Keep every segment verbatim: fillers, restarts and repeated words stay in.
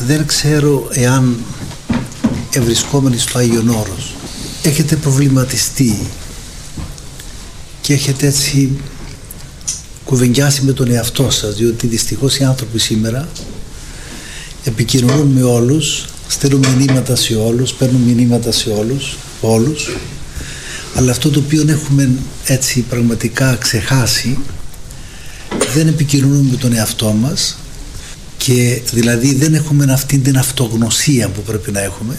δεν ξέρω εάν ευρισκόμενοι στο Άγιον Όρος έχετε προβληματιστεί και έχετε έτσι κουβεντιάσει με τον εαυτό σας, διότι δυστυχώς οι άνθρωποι σήμερα επικοινωνούν με όλους, στέλνουν μηνύματα σε όλους, παίρνουν μηνύματα σε όλους, όλους, αλλά αυτό το οποίο έχουμε έτσι πραγματικά ξεχάσει, δεν επικοινωνούμε με τον εαυτό μας, και δηλαδή δεν έχουμε αυτή την αυτογνωσία που πρέπει να έχουμε,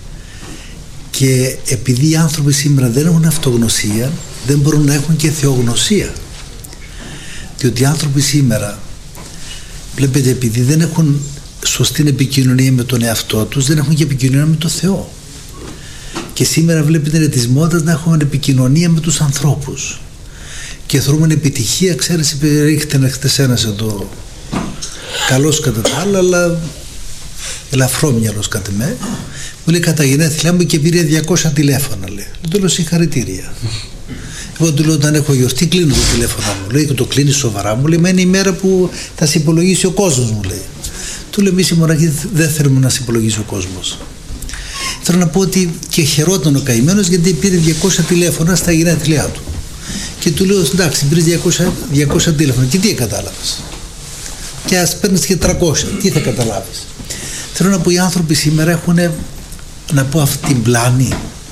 και επειδή οι άνθρωποι σήμερα δεν έχουν αυτογνωσία, δεν μπορούν να έχουν και θεογνωσία, διότι οι άνθρωποι σήμερα, βλέπετε, επειδή δεν έχουν σωστή επικοινωνία με τον εαυτό τους, δεν έχουν και επικοινωνία με τον Θεό. Και σήμερα βλέπετε είναι της μόδας να έχουμε επικοινωνία με τους ανθρώπους και θεωρούμε επιτυχία. Ξέρεις, ήρθε χτες ένας εδώ, καλός κατά τα άλλα, αλλά ελαφρόμυαλος κατά με, μου λέει κατά γενέθλιά μου και πήρε διακόσια τηλέφωνα, λέει. Του λέω συγχαρητήρια. Εγώ του λέω, όταν έχω γιορτή κλείνω το τηλέφωνο μου, λέει, και το κλείνει σοβαρά, μου λέει, μα είναι η μέρα που θα σε υπολογίσει ο κόσμος, μου λέει. Του λέω, εμείς οι μοναχοί δεν θέλουμε να σε υπολογίσει ο κόσμος. Θέλω να πω ότι και χαιρόταν ο καημένος, γιατί πήρε διακόσια τηλέφωνα στα γενέθλιά του. Και του λέω, εντάξει, πήρες διακόσια τηλέφωνα, και τι κατάλαβες? Και ας παίρνεις και τριακόσια, τι θα καταλάβεις? Θέλω να πω, οι άνθρωποι σήμερα έχουν, να πω, αυτή την πλάνη.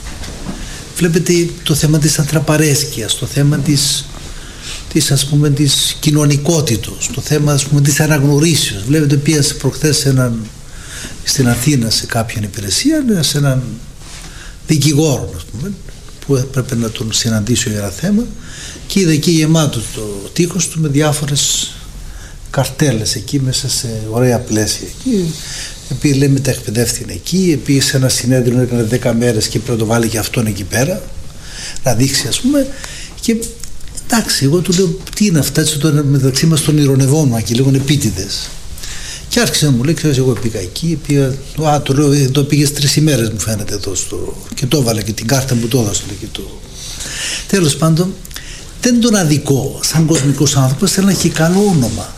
Βλέπετε το θέμα της ανθραπαρέσκειας, το θέμα της, της, ας πούμε, της κοινωνικότητος, το θέμα, ας πούμε, της αναγνωρίσεως. Βλέπετε, πήγα προχθές έναν, στην Αθήνα σε κάποια υπηρεσία, σε έναν δικηγόρο, ας πούμε, που έπρεπε να τον συναντήσω για ένα θέμα, και είδα εκεί γεμάτο το τείχος του με διάφορες καρτέλες εκεί μέσα σε ωραία πλαίσια. Εκεί, επειδή λέμε τα εκπαιδεύτηκε εκεί, επειδή σε ένα συνέδριο έκανε δέκα μέρες και πρέπει να το βάλει και αυτόν εκεί πέρα, να δείξει, ας πούμε. Και εντάξει, εγώ του λέω, τι είναι αυτά, έτσι, το μεταξύ μας τον ηρωνευόμουν και λίγο επίτηδες. Και άρχισε να μου λέει, ξέρεις, εγώ πήγα εκεί, πήγα, α, του λέω, εδώ πήγες τρεις ημέρες μου φαίνεται εδώ στο, και το έβαλε και την κάρτα μου το έδωσε και το. Τέλος πάντων, δεν τον αδικό, σαν κοσμικός άνθρωπος θέλει να έχει καλό όνομα.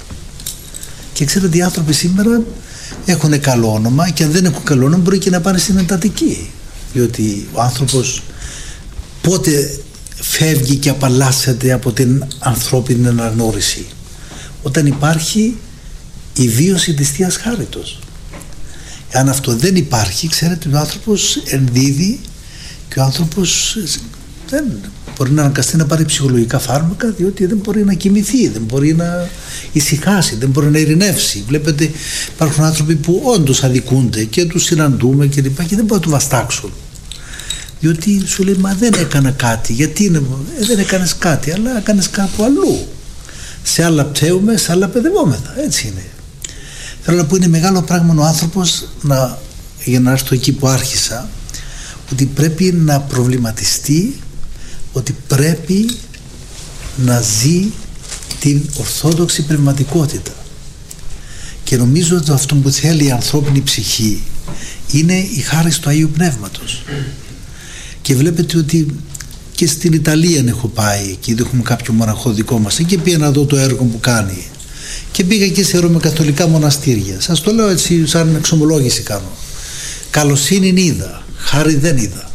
Και ξέρετε, οι άνθρωποι σήμερα έχουν καλό όνομα, και αν δεν έχουν καλό όνομα μπορεί και να πάνε στην εντατική, διότι ο άνθρωπος πότε φεύγει και απαλλάσσεται από την ανθρώπινη αναγνώριση? Όταν υπάρχει η βίωση της Θείας Χάριτος. Αν αυτό δεν υπάρχει, ξέρετε, ο άνθρωπος ενδίδει και ο άνθρωπος δεν μπορεί να αναγκαστεί να πάρει ψυχολογικά φάρμακα, διότι δεν μπορεί να κοιμηθεί, δεν μπορεί να ησυχάσει, δεν μπορεί να ειρηνεύσει. Βλέπετε, υπάρχουν άνθρωποι που όντως αδικούνται και τους συναντούμε και λοιπά και δεν μπορούν να του βαστάξουν, διότι σου λέει, μα δεν έκανα κάτι. Γιατί είναι, ε, δεν έκανες κάτι, αλλά έκανες κάπου αλλού. Σε άλλα πταίουμε, σε άλλα παιδευόμεθα. Έτσι είναι. Θέλω να πω, είναι μεγάλο πράγμα ο άνθρωπος, να, για να έρθω εκεί που άρχισα, ότι πρέπει να προβληματιστεί, ότι πρέπει να ζει την ορθόδοξη πνευματικότητα. Και νομίζω ότι αυτό που θέλει η ανθρώπινη ψυχή είναι η χάρη του Αγίου Πνεύματος. Και βλέπετε ότι και στην Ιταλία έχω πάει, εκεί έχουμε κάποιο μοναχό δικό μας, εκεί πήγα να δω το έργο που κάνει, και πήγα και σε ρωμαιοκαθολικά μοναστήρια. Σας το λέω έτσι σαν εξομολόγηση κάνω. Καλοσύνη είδα, χάρη δεν είδα.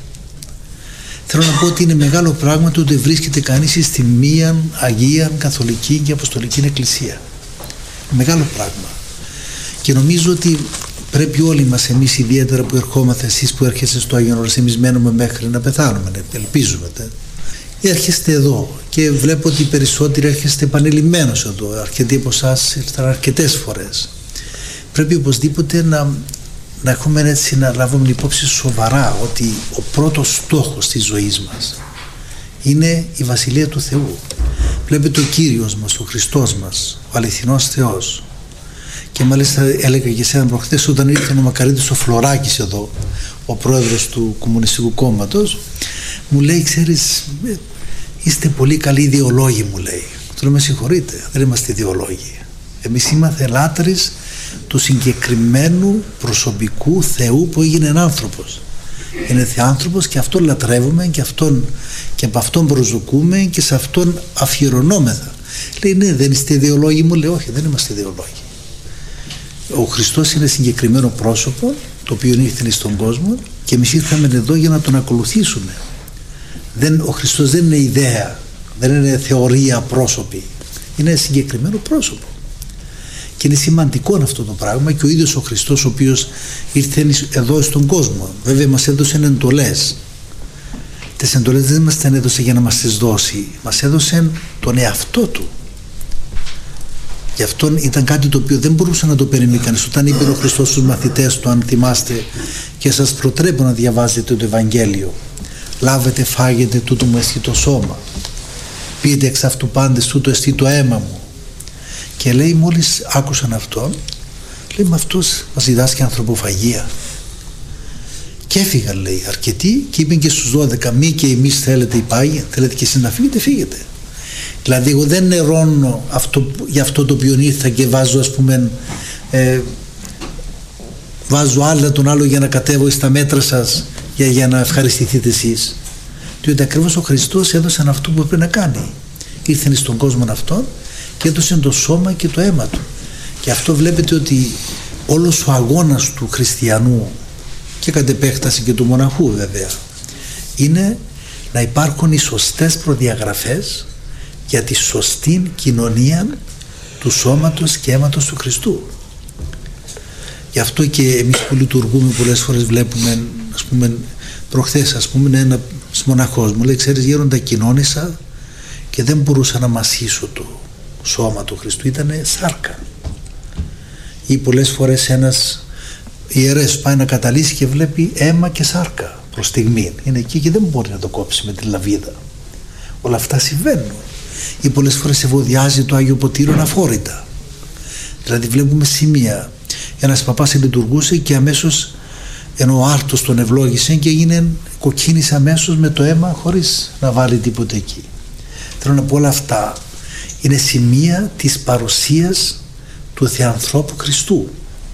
Θέλω να πω ότι είναι μεγάλο πράγμα το ότι βρίσκεται κανείς στη μία Αγία Καθολική και Αποστολική Εκκλησία. Μεγάλο πράγμα. Και νομίζω ότι πρέπει όλοι μας, εμείς ιδιαίτερα που ερχόμαστε, εσείς που έρχεστε στο Άγιον Όρος, εμείς μένουμε μέχρι να πεθάνουμε, ελπίζουμε. Έρχεστε εδώ και βλέπω ότι οι περισσότεροι έρχεστε επανειλημμένως εδώ. Αρκετοί από εσάς ήρθαν αρκετές φορές. Πρέπει οπωσδήποτε να, να έχουμε έτσι, να λάβουμε υπόψη σοβαρά ότι ο πρώτος στόχος της ζωής μας είναι η Βασιλεία του Θεού. Βλέπετε, ο Κύριος μας, ο Χριστός μας, ο αληθινός Θεός. Και μάλιστα έλεγα και σε έναν προχθές, όταν ήρθε ο Μακαρίτης ο Φλωράκης εδώ, ο πρόεδρος του Κομμουνιστικού Κόμματος, μου λέει, ξέρεις, είστε πολύ καλοί ιδεολόγοι, μου λέει. Του λέω, με συγχωρείτε, δεν είμαστε ιδεολόγοι. Εμείς είμαστε λάτρεις του συγκεκριμένου προσωπικού Θεού που έγινε άνθρωπος. Είναι θεάνθρωπος και αυτόν λατρεύουμε και, αυτόν, και από αυτόν προσδοκούμε και σε αυτόν αφιερωνόμεθα. Λέει, ναι, δεν είστε ιδεολόγοι, μου λέει, όχι, δεν είμαστε ιδεολόγοι. Ο Χριστός είναι συγκεκριμένο πρόσωπο, το οποίο ήρθε στον κόσμο και εμείς ήρθαμε εδώ για να τον ακολουθήσουμε. Δεν, ο Χριστός δεν είναι ιδέα, δεν είναι θεωρία πρόσωπη, είναι συγκεκριμένο πρόσωπο. Και είναι σημαντικό αυτό το πράγμα, και ο ίδιος ο Χριστός, ο οποίος ήρθε εδώ στον κόσμο, βέβαια μας έδωσε εντολές. Τις εντολές δεν μας τις έδωσε για να μας τις δώσει, μας έδωσε τον εαυτό του. Γι' αυτό ήταν κάτι το οποίο δεν μπορούσε να το περιμένει κανείς. Όταν είπε ο Χριστός στους μαθητές του, αν θυμάστε, και σας προτρέπω να διαβάζετε το Ευαγγέλιο, λάβετε, φάγετε, τούτο μου εστί το σώμα, πείτε εξ αυτού πάντες, τούτο εστί το αίμα μου. Και λέει, μόλις άκουσαν αυτό, λέει, με αυτός μας διδάσκει ανθρωποφαγία. Και έφυγαν, λέει, αρκετοί, και είπαν και στους δώδεκα, μη και εμείς θέλετε υπάγει, θέλετε και εσείς να φύγετε, φύγετε. Δηλαδή εγώ δεν νερώνω αυτό, για αυτό το οποίο ήρθα και βάζω, ας πούμε, ε, βάζω άλλα τον άλλο για να κατέβω στα μέτρα σας, για, για να ευχαριστηθείτε εσείς. Διότι ακριβώς ο Χριστός έδωσε αυτό που έπρεπε να κάνει. Ήρθε στον κόσμο αυτόν και έδωσε το σώμα και το αίμα του. Και αυτό βλέπετε ότι όλος ο αγώνας του χριστιανού, και κατ' επέκταση και του μοναχού βέβαια, είναι να υπάρχουν οι σωστές προδιαγραφές για τη σωστή κοινωνία του σώματος και αίματος του Χριστού. Γι' αυτό και εμείς που λειτουργούμε πολλές φορές βλέπουμε, ας πούμε, προχθές, ας πούμε, ένα μοναχός μου λέει, ξέρεις γέροντα, κοινώνησα και δεν μπορούσα να μασίσω το σώμα του Χριστού, ήτανε σάρκα. Ή πολλές φορές ένας ιερέας πάει να καταλύσει και βλέπει αίμα και σάρκα προς στιγμή, είναι εκεί και δεν μπορεί να το κόψει με τη λαβίδα. Όλα αυτά συμβαίνουν. Ή πολλές φορές ευωδιάζει το Άγιο Ποτήριον αφόρητα. Δηλαδή βλέπουμε σημεία, ένας παπάς λειτουργούσε και αμέσως, ενώ ο άρτος τον ευλόγησε, και έγινε, κοκκίνησε αμέσως με το αίμα χωρίς να βάλει τίποτε εκεί. Θέλω να πω, όλα αυτά είναι σημεία της παρουσίας του Θεανθρώπου Χριστού.